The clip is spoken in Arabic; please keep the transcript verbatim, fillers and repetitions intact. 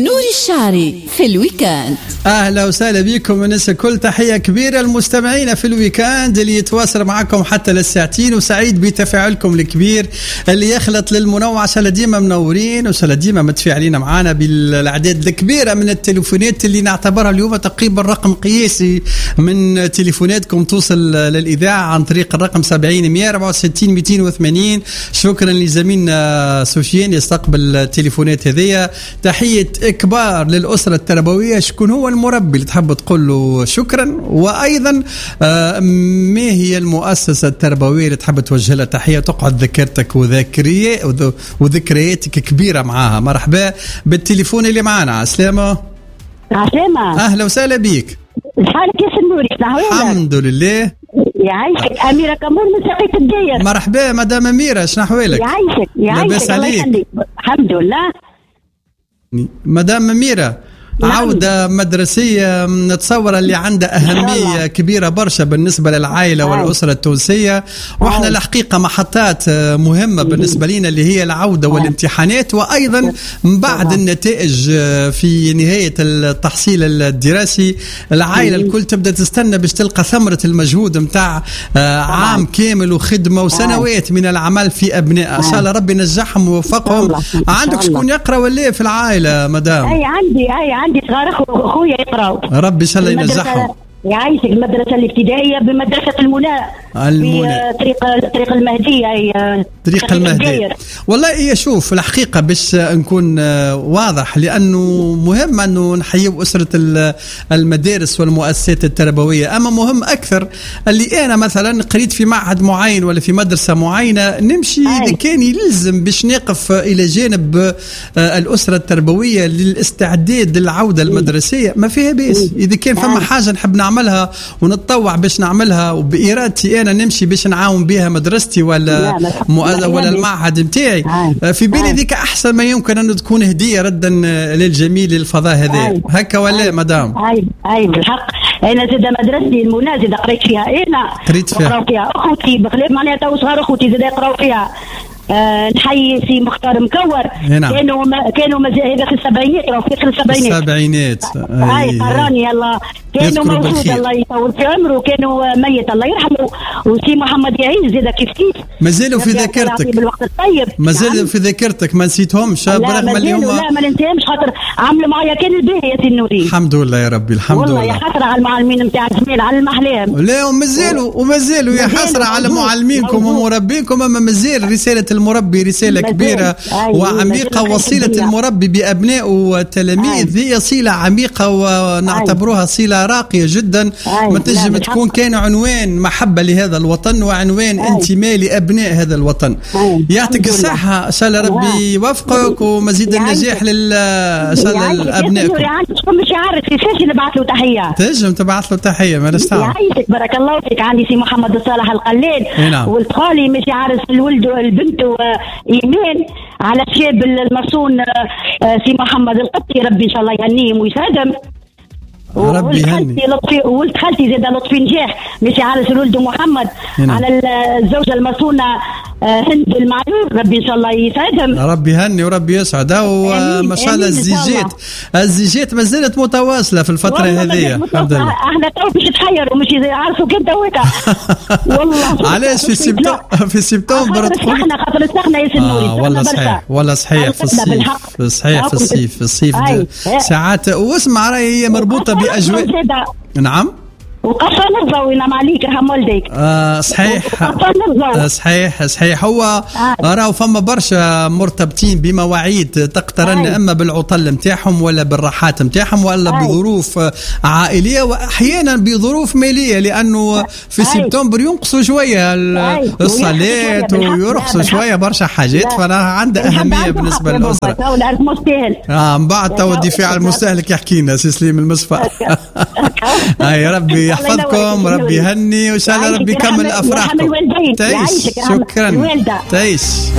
نور الشعري في الويكاند. أهلا وسهلا بكم ونس كل تحية كبيرة المستمعين في الويكاند اللي يتواصل معكم حتى للساعتين، وسعيد بتفاعلكم الكبير اللي يخلط للمنوع. سلا ديما منورين وسلا ديما متفاعلين معنا بالأعداد الكبيرة من التليفونات اللي نعتبرها اليوم تقريبا رقم قياسي من تليفوناتكم توصل للإذاعة عن طريق الرقم سبعين مئة وأربعة وستين مئتين وثمانين. شكرا لزميلنا سوفيان يستقبل التليفونات هذه. تحية كبار للأسرة التربوية، شكون هو المربي اللي تحب تقول له شكرا؟ وأيضا آه ما هي المؤسسة التربوية اللي تحب توجه لها تحية تقعد ذاكرتك وذاكرية وذكرياتك كبيرة معاها؟ مرحبا بالتليفون اللي معانا. عسلامة. عسلامة. أهلا وسهلا بيك. حالك يا سنوري؟ الحمد لله. يعيشك. أميرة كمون من سقيت الدير. مرحبا مدام أميرة، شنو أحوالك؟ يعيشك يعيشك الله يخليك. الحمد لله. مدام أميرة، عودة مدرسية نتصور اللي عندها أهمية كبيرة برشا بالنسبة للعائلة والأسرة التونسية، وإحنا الحقيقة محطات مهمة بالنسبة لنا اللي هي العودة والامتحانات، وأيضا بعد النتائج في نهاية التحصيل الدراسي العائلة الكل تبدأ تستنى باش تلقى ثمرة المجهود متاع عام كامل وخدمة وسنوات من العمل في أبنائها. إن شاء الله ربي نجحهم ووفقهم. عندك شكون يقرأ ولا في العائلة مدام؟ أي عندي أي عندي صغار اخويا يقراوا. ربي ان شاء الله ينجحهم. يعيشك. المدرسه الابتدائيه بمدرسه المنى في طريق طريق المهديه. هي طريق المهديه. والله هي شوف الحقيقه باش نكون واضح، لانه مهم انه نحيي اسره المدارس والمؤسسات التربويه، اما مهم اكثر اللي انا مثلا قريت في معهد معين ولا في مدرسه معينه نمشي اذا كان يلزم باش نقف الى جانب الاسره التربويه للاستعداد للعوده المدرسيه ما فيها بيس. اذا كان فما حاجه نحب نعملها ونتطوع باش نعملها وبإرادتي أنا نمشي باش نعاون بها مدرستي ولا مؤ... ولا المعهد متاعي، في بالي ذيك أحسن ما يمكن أن تكون هدية ردا للجميل للفضاء هذا. هكا ولا مدام؟ أي أي بالحق. أنا زاد مدرستي المنازل قريت فيها. أنا قريت فيها. فيها أخوتي بخلاف معناها تو صغار أخوتي زاد يقراوا فيها. آه نحيي سي مختار مكور. هنا. كانوا ما كانوا هذا في السبعينات او في السبعينات السبعينات هاي قراني الله كانوا موجود الله يطول في عمره، كانوا ميت الله يرحمه. وسي محمد يعيش زاد كيف كيف مازالوا في ذاكرتك بالوقت الطيب، مازالوا في ذاكرتك ما نسيتهمش برغم اللي هما لا ما ننساهمش خاطر عملوا معايا كان الباهي يا سي النوري. الحمد لله يا ربي الحمد لله. والله يا حسره على المعلمين نتاع الجميل على المحلام. لا ومازالوا ومازالوا يا حسره على معلمينكم ومربينكم، اما مازال رساله المربي رسالة كبيرة وعميقة. وصيلة المربي بأبنائه والتلاميذ هي صلة عميقة ونعتبروها صلة راقية جدا. ما تنجم تكون كان عنوان محبة لهذا الوطن وعنوان انتماء لأبناء هذا الوطن. يعطيك الصحة إن شاء الله ربي يوفقك ومزيد النجاح لل إن شاء الله لأبنائكم. مش عارف كيفاش نبعث له تحية. تنجم تبعث له تحية ما نستعمل. يعيشك بارك الله فيك. عندي سي محمد الصالح القلال والخالي مش عارف الولد والبنت إيمان على الشاب المصون سي محمد القطي ربي إن شاء الله يهنيهم ويسعدهم. ربي يهني. لطفي ولد خالتي زاد لطفي نجاح مش عارف الولد محمد هنا. على الزوجة المصونة هند المعلول ربي إن شاء الله يسعدهم. ربي يهني وربي يسعد. وما شاء الله الزيجات الزيجات ما زالت متواصلة في الفترة هذه الحمد لله. احنا تو باش نتحيروا مش يعرفوا كنت هكا والله. علاش في سبتمبر في سبتمبر تقول احنا خاطر سخنه يا سنوري. آه والله صحيح والله صحيح في الصيف صحيح في الصيف في الصيف ساعات. واسمع راهي هي مربوطة بأجواء. نعم. وقفا نرضى وينام عليك رحم والديك. آه صحيح آه صحيح صحيح. هو آه. راهو فما برشا مرتبطين بمواعيد تقترن آه. اما بالعطل نتاعهم ولا بالراحات نتاعهم ولا آه. بظروف عائليه واحيانا بظروف ماليه، لانه في آه. سبتمبر ينقصوا شويه آه. الصلاه ويرخصوا شويه برشا حاجات، فانا عندها اهميه بالنسبه للاسره. اه من بعد تو الدفاع المستهلك يحكي لنا سي سليم المصفى. هاي ربي يحفظكم ربي يهني وإن شاء الله ربي يكمل أفراحكم. تعيش شكرا تعيش.